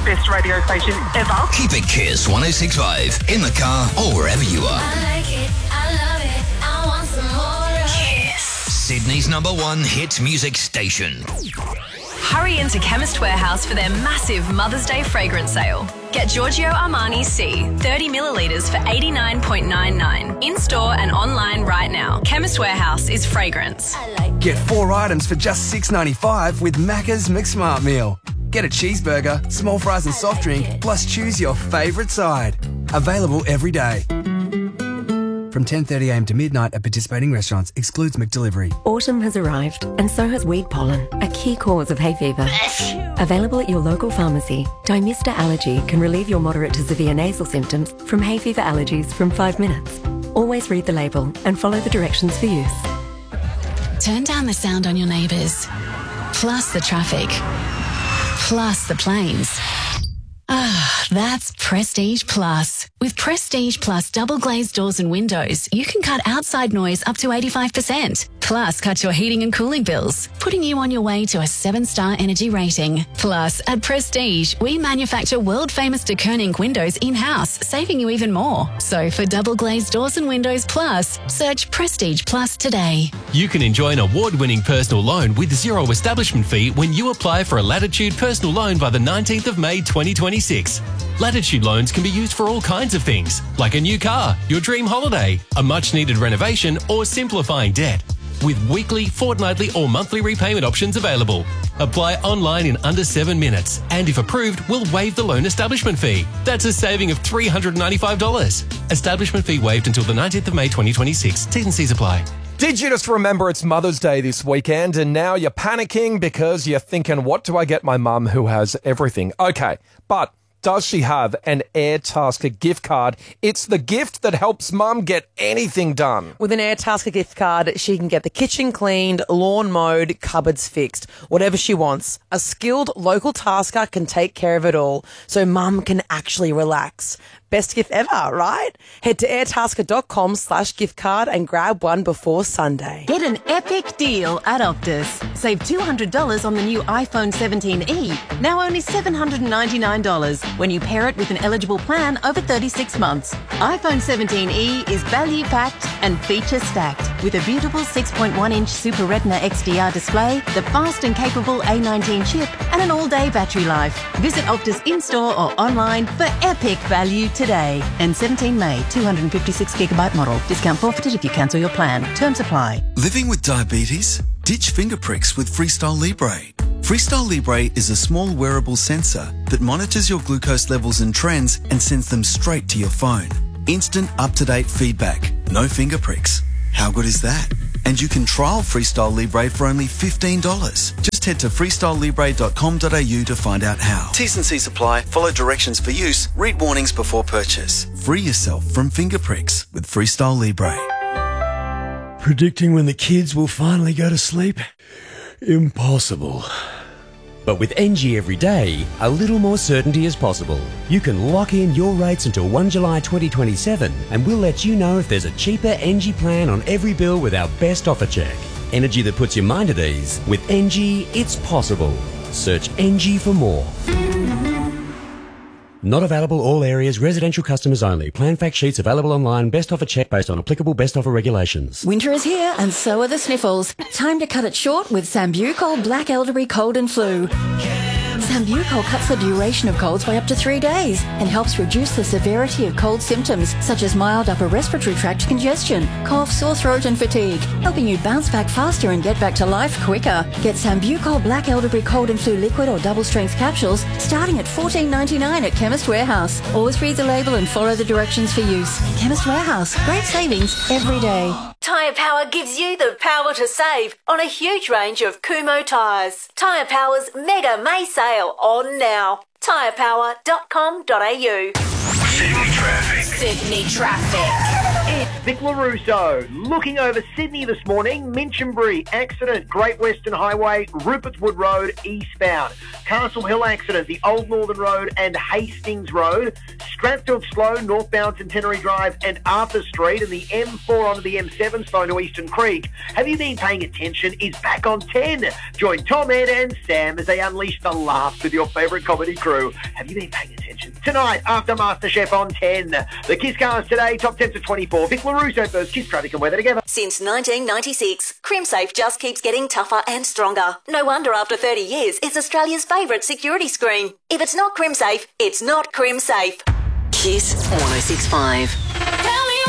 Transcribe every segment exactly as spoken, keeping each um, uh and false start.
best radio station ever. Keep it Kiss one oh six point five in the car or wherever you are. I like it, I love it, I want some more of Kiss, Sydney's number one hit music station. Hurry into Chemist Warehouse for their massive Mother's Day fragrance sale. Get Giorgio Armani C, thirty millilitres for eighty-nine ninety-nine. In-store and online right now. Chemist Warehouse is fragrance. Get four items for just six ninety-five with Macca's McSmart meal. Get a cheeseburger, small fries and soft drink, plus choose your favourite side. Available every day. From ten thirty a m to midnight at participating restaurants. Excludes McDelivery. Autumn has arrived, and so has weed pollen, a key cause of hay fever. Available at your local pharmacy, Dymista Allergy can relieve your moderate to severe nasal symptoms from hay fever allergies from five minutes. Always read the label and follow the directions for use. Turn down the sound on your neighbours, plus the traffic, plus the planes. Ah, that's Prestige Plus. With Prestige Plus double glazed doors and windows, you can cut outside noise up to eighty-five percent. Plus, cut your heating and cooling bills, putting you on your way to a seven-star energy rating. Plus, at Prestige, we manufacture world-famous de Koning windows in-house, saving you even more. So for double glazed doors and windows plus, search Prestige Plus today. You can enjoy an award-winning personal loan with zero establishment fee when you apply for a Latitude personal loan by the nineteenth of May twenty twenty-six. Latitude loans can be used for all kinds of things, like a new car, your dream holiday, a much-needed renovation, or simplifying debt. With weekly, fortnightly, or monthly repayment options available. Apply online in under seven minutes, and if approved, we'll waive the loan establishment fee. That's a saving of three hundred ninety-five dollars. Establishment fee waived until the nineteenth of May twenty twenty-six. T's and C's apply. Did you just remember it's Mother's Day this weekend and now you're panicking because you're thinking, what do I get my mum who has everything? Okay, but does she have an Airtasker gift card? It's the gift that helps mum get anything done. With an Airtasker gift card, she can get the kitchen cleaned, lawn mowed, cupboards fixed, whatever she wants. A skilled local tasker can take care of it all, so mum can actually relax. Best gift ever, right? Head to airtasker.com slash gift card and grab one before Sunday. Get an epic deal at Optus. Save two hundred dollars on the new iPhone seventeen e, now only seven hundred ninety-nine dollars when you pair it with an eligible plan over thirty-six months. iPhone seventeen e is value-packed and feature-stacked with a beautiful six point one inch Super Retina X D R display, the fast and capable A nineteen chip, and an all-day battery life. Visit Optus in-store or online for epic value today. And seventeen May, two hundred fifty-six gigabyte model. Discount forfeited if you cancel your plan. Terms apply. Living with diabetes? Ditch finger pricks with Freestyle Libre. Freestyle Libre is a small wearable sensor that monitors your glucose levels and trends and sends them straight to your phone. Instant up-to-date feedback. No finger pricks. How good is that? And you can trial Freestyle Libre for only fifteen dollars. Just head to freestyle libre dot com dot a u to find out how. T's and C's apply. Follow directions for use. Read warnings before purchase. Free yourself from finger pricks with Freestyle Libre. Predicting when the kids will finally go to sleep? Impossible. But with N G Everyday, a little more certainty is possible. You can lock in your rates until first of July twenty twenty-seven and we'll let you know if there's a cheaper N G plan on every bill with our best offer check. Energy that puts your mind at ease. With N G, it's possible. Search N G for more. Not available all areas, residential customers only. Plan fact sheets available online, best offer check based on applicable best offer regulations. Winter is here and so are the sniffles. Time to cut it short with Sambucol Black Elderberry Cold and Flu. Sambucol cuts the duration of colds by up to three days and helps reduce the severity of cold symptoms such as mild upper respiratory tract congestion, cough, sore throat and fatigue, helping you bounce back faster and get back to life quicker. Get Sambucol Black Elderberry Cold and Flu liquid or double strength capsules starting at fourteen ninety-nine at Chemist Warehouse. Always read the label and follow the directions for use. Chemist Warehouse, great savings every day. Tyre Power gives you the power to save on a huge range of Kumho tyres. Tyre Power's Mega May sale on now. tyre power dot com dot a u. Sydney traffic. Sydney traffic. It's Vic LaRusso looking over Sydney this morning. Minchinbury accident, Great Western Highway, Rupert's Wood Road, eastbound. Castle Hill accident, the Old Northern Road and Hastings Road. Stratfield slow, northbound Centenary Drive and Arthur Street, and the M four onto the M seven slow to Eastern Creek. Have you been paying attention? Is back on ten. Join Tom, Ed and Sam as they unleash the laughs with your favourite comedy crew. Have you been paying attention? Tonight, after MasterChef on ten. The Kiss Cars today, top ten to twenty-four. Vic LaRusso first, Kiss traffic and weather together. Since nineteen ninety-six, CrimSafe just keeps getting tougher and stronger. No wonder after thirty years, it's Australia's favourite security screen. If it's not CrimSafe, it's not CrimSafe. Kiss one oh six point five.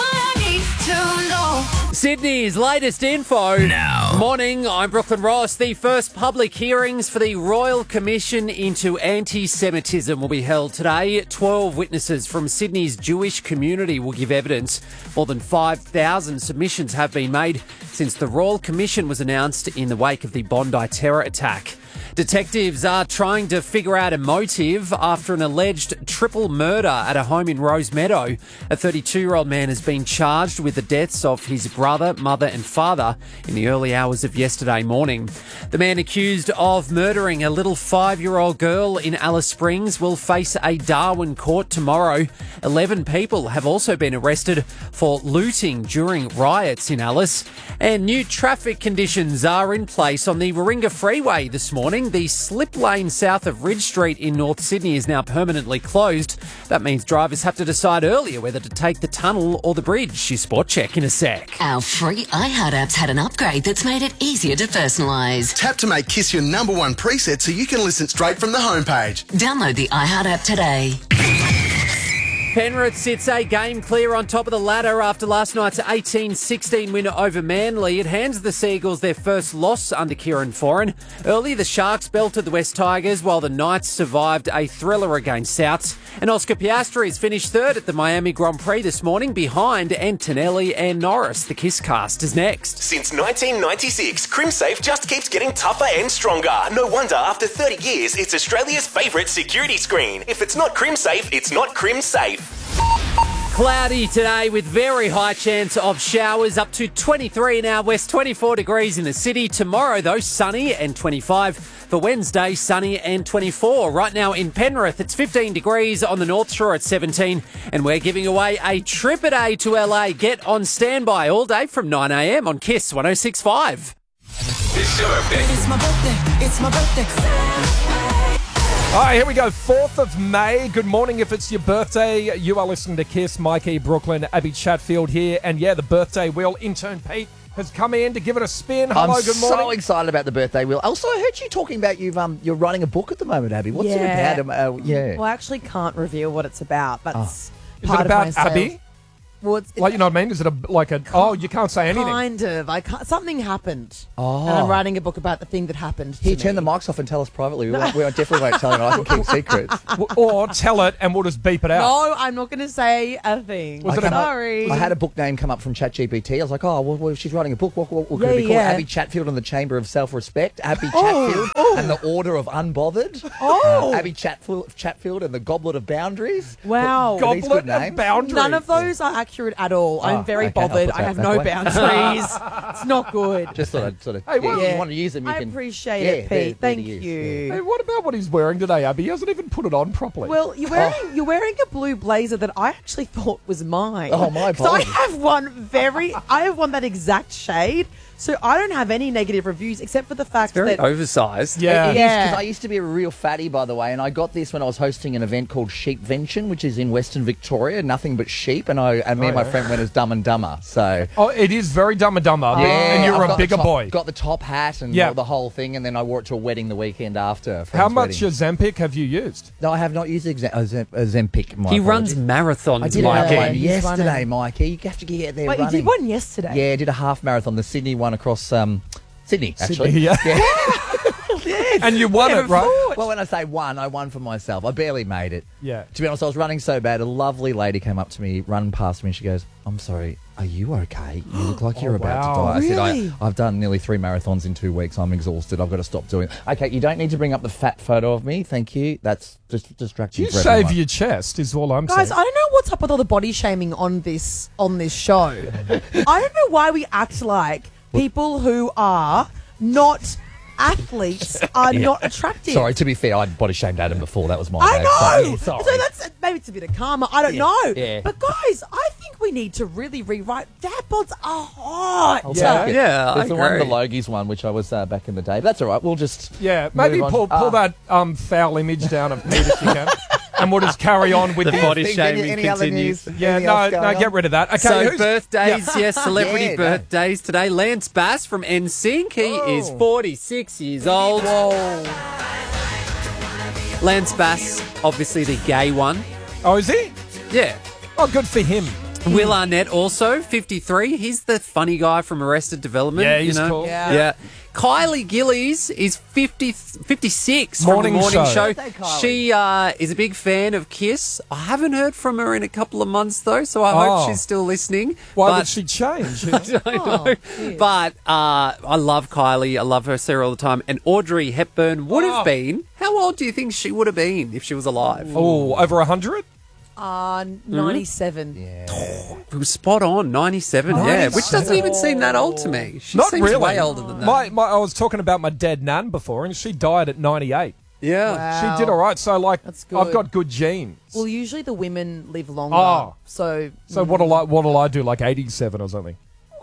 Sydney's latest info. Now. Morning, I'm Brooklyn Ross. The first public hearings for the Royal Commission into Anti-Semitism will be held today. Twelve witnesses from Sydney's Jewish community will give evidence. More than five thousand submissions have been made since the Royal Commission was announced in the wake of the Bondi terror attack. Detectives are trying to figure out a motive after an alleged triple murder at a home in Rosemeadow. A thirty-two-year-old man has been charged with the deaths of his brother, mother and father in the early hours of yesterday morning. The man accused of murdering a little five-year-old girl in Alice Springs will face a Darwin court tomorrow. Eleven people have also been arrested for looting during riots in Alice. And new traffic conditions are in place on the Warringah Freeway this morning. The slip lane south of Ridge Street in North Sydney is now permanently closed. That means drivers have to decide earlier whether to take the tunnel or the bridge. Your Sport Check in a sec. Our free iHeart app's had an upgrade that's made it easier to personalise. Tap to make Kiss your number one preset so you can listen straight from the homepage. Download the iHeart app today. Penrith sits a game clear on top of the ladder after last night's eighteen sixteen win over Manly. It hands the Seagulls their first loss under Kieran Foran. Early, the Sharks belted the West Tigers, while the Knights survived a thriller against Souths. And Oscar Piastri has finished third at the Miami Grand Prix this morning, behind Antonelli and Norris. The Kiss Cast is next. Since nineteen ninety-six, CrimSafe just keeps getting tougher and stronger. No wonder after thirty years, it's Australia's favourite security screen. If it's not CrimSafe, it's not CrimSafe. Cloudy today with very high chance of showers, up to twenty-three in our west, twenty-four degrees in the city. Tomorrow, though, sunny and twenty-five. For Wednesday, sunny and twenty-four. Right now in Penrith, it's fifteen degrees. On the North Shore, at seventeen. And we're giving away a trip a day to L A. Get on standby all day from nine a m on Kiss one oh six point five. It's your birthday. It's my birthday. It's my birthday. All right, here we go. fourth of May. Good morning if it's your birthday. You are listening to Kiss. Mikey Brooklyn, Abby Chatfield here. And yeah, the birthday wheel. Intern Pete has come in to give it a spin. Hello, I'm good morning. I'm so excited about the birthday wheel. Also, I heard you talking about you've um you're writing a book at the moment, Abby. What's Yeah. it about? Uh, yeah. Well, I actually can't reveal what it's about. That's Is part it of my about sales. Abby? Well, it's, Like, you know what I mean? Is it a like a... Oh, you can't say anything. Kind of. I can't, something happened. Oh. And I'm writing a book about the thing that happened to Here, me. turn the mics off and tell us privately. We, won't, we won't definitely won't tell you. I can keep secrets. Or tell it and we'll just beep it out. No, I'm not going to say a thing. I came up- Sorry. I had a book name come up from ChatGPT. I was like, oh, well, well she's writing a book. What, what, what could Yeah, it be called? yeah. Abby Chatfield and the Chamber of Self-Respect. Abby Oh, Chatfield oh. and the Order of Unbothered. Oh. Uh, Abby Chatfield, Chatfield and the Goblet of Boundaries. Wow. Are these good names? None of those are accurate at all. I'm Oh, very okay, I'll bothered. put I that have that no way. boundaries. It's not good. Just thought I'd sort of... Hey, yeah, what- if you want to use them, you I can... appreciate Yeah, it, there- Pete. there Thank it is, you. Hey, what about what he's wearing today, Abby? He hasn't even put it on properly. Well, you're wearing you're wearing a blue blazer that I actually thought was mine. Oh, my 'Cause I apologies. have one very I have one that exact shade. So I don't have any negative reviews except for the fact Very that oversized. Yeah. It is, Yeah. 'cause I used to be a real fatty, by the way, and I got this when I was hosting an event called Sheepvention, which is in Western Victoria, nothing but sheep, and I and me Oh, and my yeah. friend went as Dumb and Dumber. So Oh, it is very Dumb and Dumber. and you're I've a got the bigger top- boy. Got the top hat and Yeah. all the whole thing, and then I wore it to a wedding the weekend after. a How friend's much wedding. Ozempic have you used? No, I have not used Exa- Ozem- Ozempic. My He runs apologies. marathons, I did Mikey. one He's yesterday, running. Mikey. You have to get there Wait, you running. did one yesterday. Yeah, I did a half marathon, the Sydney one across um, Sydney, actually. Sydney, yeah. yeah. And you won Never it, right? thought. Well, when I say won, I won for myself. I barely made it. Yeah. To be honest, I was running so bad. A lovely lady came up to me, run past me, and she goes, "I'm sorry, are you okay? You look like you're Oh, about wow. to die." I Really? said, I, I've done nearly three marathons in two weeks. I'm exhausted. I've got to stop doing it. Okay, you don't need to bring up the fat photo of me. Thank you. That's just distracting You for shave everyone. your chest is all I'm Guys, saying. I don't know what's up with all the body shaming on this on this show. I don't know why we act like people who are not athletes are Yeah. not attractive. Sorry, to be fair, I'd body shamed Adam before. That was my I bad. know. Sorry. So that's maybe it's a bit of karma. I don't Yeah, know. yeah. But guys, I think we need to really rewrite. Dad bods are hot. I'll Yeah. take it. Yeah, There's I the one, the agree. Logies one, which I was uh, back in the day. But that's all right. We'll just Yeah, maybe move on. pull pull Ah. that um, foul image down of Pete if you can, and we'll just carry on with The the body Think any- shaming any other continues. news? Yeah, Anything no, else no, going get on? rid of that. Okay, So who's- birthdays, yes, celebrity Yeah, no. birthdays today. Lance Bass from N Sync. He Oh. is forty-six years old. Whoa. Lance Bass, obviously the gay one. Oh, is he? Yeah. Oh, good for him. Will Arnett also, fifty-three. He's the funny guy from Arrested Development. Yeah, he's you know? cool. Yeah. Yeah. Kylie Gillies is fifty, fifty-six from Morning the morning show. show. Birthday, Kylie. She uh, is a big fan of Kiss. I haven't heard from her in a couple of months, though, so I Oh. hope she's still listening. Why But- would she change? I don't know. But uh, I love Kylie. I love her, Sarah, all the time. And Audrey Hepburn would have Oh. been. How old do you think she would have been if she was alive? Oh, over a hundred? Uh, ninety-seven. It was spot on, ninety-seven, yeah. Which doesn't even seem that old to me. She Not seems really. way older than that. My, my, I was talking about my dead nan before, and she died at ninety-eight. yeah. Wow. She did all right. So, like, That's I've good. got good genes. Well, usually the women live longer. Oh. So, So what'll I what'll I do? Like eighty-seven or something?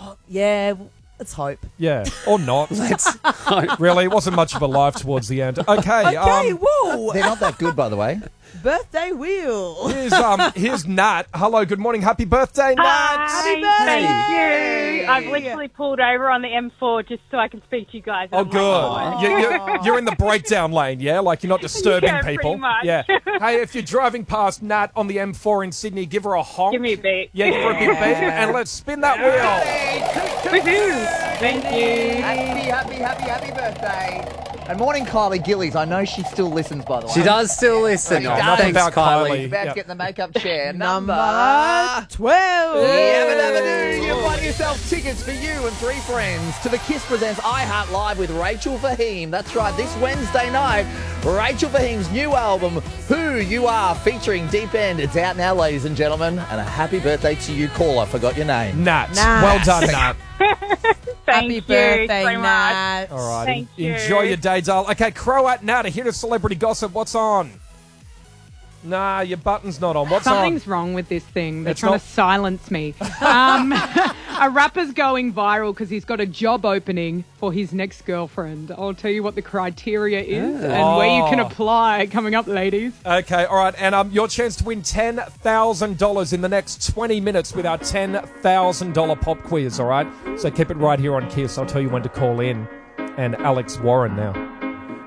yeah, let's hope. Yeah, or not. Really, it wasn't much of a life towards the end. Okay. Okay, Um, whoa. They're not that good, by the way. Birthday wheel. here's um here's Nat. Hello. Good morning. Happy birthday, Nat. Happy birthday. Thank you. I've literally pulled over on the M four just so I can speak to you guys. Oh, I'm good. like, You, you're, you're in the breakdown lane, yeah? Like you're not disturbing Yeah, pretty people. much. Yeah. Hey, if you're driving past Nat on the M four in Sydney, give her a honk. Give me a beat. Yeah, give her a big beat, and let's spin that wheel. Woohoo. Thank you. Happy, happy, happy, happy birthday. And morning, Kylie Gillies. I know she still listens, by the way. She does still listen. She Oh, does. Enough thanks, about Kylie. Kylie. About Yep. to get in the makeup chair. Number Number twelve. Yabba dabba doo. You've won yourself tickets for you and three friends to the Kiss Presents iHeart Live with Rachel Fahim. That's right, this Wednesday night, Rachel Fahim's new album, Who You Are, featuring Deep End. It's out now, ladies and gentlemen. And a happy birthday to you, caller. Forgot your name. Nat. Nat. Well done, Nat. Thank Happy you birthday, so much. Nat. All right. Thank en- you. Enjoy your day, Dale. Okay, Croat Nat, here to celebrity gossip. What's on? Nah, your button's not on. What's Something's on? wrong with this thing. They're It's trying not- to silence me. Um, a rapper's going viral because he's got a job opening for his next girlfriend. I'll tell you what the criteria is and where you can Oh. apply coming up, ladies. Okay, all right. And um, your chance to win ten thousand dollars in the next twenty minutes with our ten thousand dollars pop quiz, all right? So keep it right here on Kiss. I'll tell you when to call in. And Alex Warren now.